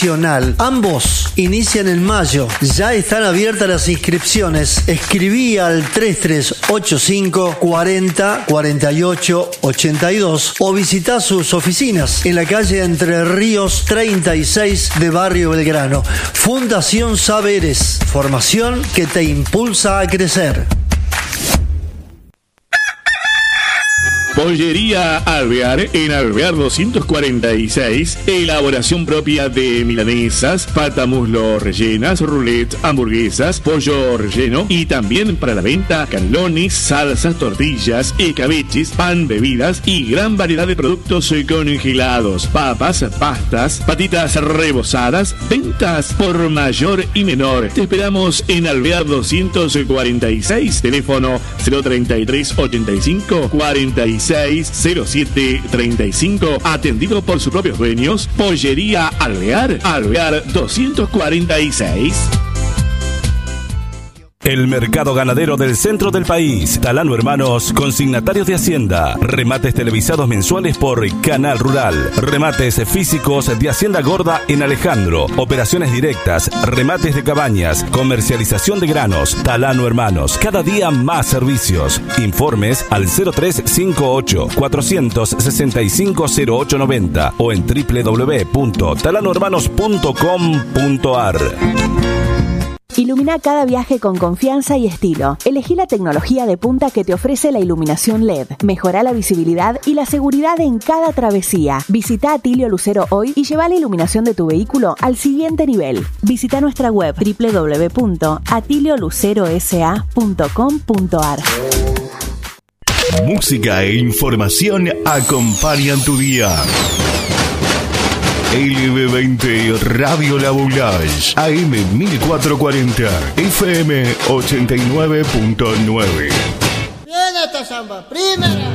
Ambos inician en mayo. Ya están abiertas las inscripciones. Escribí al 3385 40 48 82 o visita sus oficinas en la calle Entre Ríos 36 de Barrio Belgrano. Fundación Saberes, formación que te impulsa a crecer. Pollería Alvear, en Alvear 246, elaboración propia de milanesas, pata muslo rellenas, roulette, hamburguesas, pollo relleno y también para la venta canelones, salsas, tortillas, escabeches, pan, bebidas y gran variedad de productos congelados, papas, pastas, patitas rebozadas, ventas por mayor y menor. Te esperamos en Alvear 246, teléfono 033 85 46 0735, atendido por sus propios dueños. Pollería Alvear, Alvear 246. El mercado ganadero del centro del país. Talano Hermanos, consignatarios de Hacienda. Remates televisados mensuales por Canal Rural. Remates físicos de Hacienda Gorda en Alejandro. Operaciones directas, remates de cabañas, comercialización de granos. Talano Hermanos, cada día más servicios. Informes al 0358 465 0890 o en www.talanohermanos.com.ar. Ilumina cada viaje con confianza y estilo. Elegí la tecnología de punta que te ofrece la iluminación LED. Mejora la visibilidad y la seguridad en cada travesía. Visita Atilio Lucero hoy y lleva la iluminación de tu vehículo al siguiente nivel. Visita nuestra web www.atiliolucerosa.com.ar. Música e información acompañan tu día. LB20 Radio La Boulage, AM 1440, FM 89.9. Viene esta samba, primera.